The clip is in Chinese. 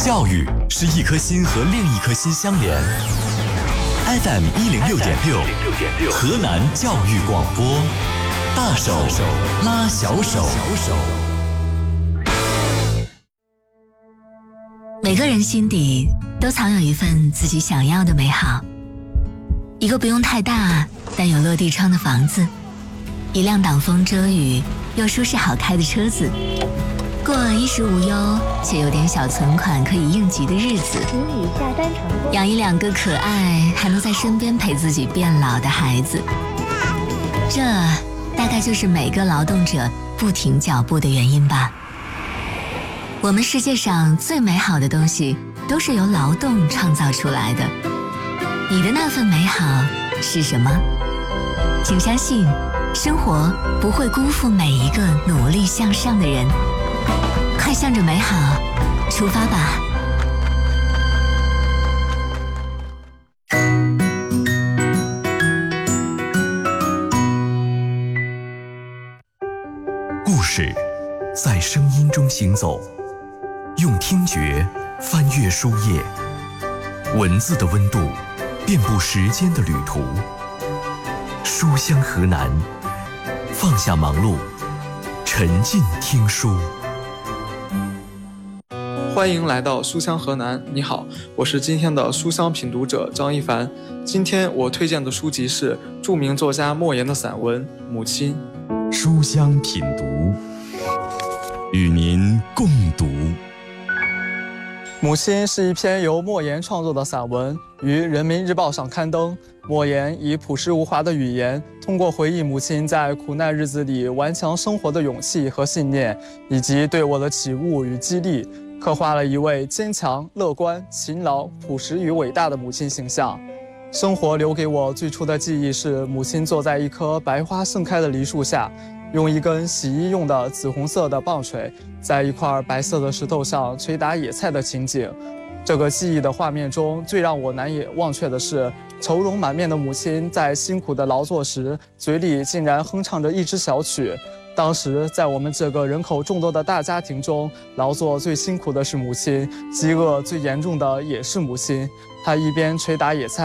教育是一颗心和另一颗心相连。FM 106.6，河南教育广播，大手拉小手。 每个人心底都藏有一份自己想要的美好，一个不用太大但有落地窗的房子，一辆挡风遮雨又舒适好开的车子，过衣食无忧且有点小存款可以应急的日子， 请你下单成功。 养1-2个可爱还能在身边陪自己变老的孩子，这大概就是每个劳动者不停脚步的原因吧。我们世界上最美好的东西都是由劳动创造出来的，你的那份美好是什么？请相信，生活不会辜负每一个努力向上的人。快向着美好出发吧！ 故事在声音中行走，用听觉翻阅书页，文字的温度遍布时间的旅途。书香河南，放下忙碌，沉浸听书。 欢迎来到书香河南，你好，我是今天的书香品读者张一凡。今天我推荐的书籍是著名作家莫言的散文《母亲》。 书香品读，与您共读。 母亲是一篇由莫言创作的散文，于人民日报上刊登。莫言以朴实无华的语言，通过回忆母亲在苦难日子里顽强生活的勇气和信念，以及对我的启悟与激励，刻画了一位坚强、乐观、勤劳、朴实与伟大的母亲形象。生活留给我最初的记忆是母亲坐在一棵白花盛开的梨树下，用一根洗衣用的紫红色的棒槌，在一块白色的石头上捶打野菜的情景。这个记忆的画面中，最让我难以忘却的是，愁容满面的母亲在辛苦的劳作时，嘴里竟然哼唱着一支小曲。当时在我们这个人口众多的大家庭中，劳作最辛苦的是母亲，饥饿最严重的也是母亲。她一边捶打野菜，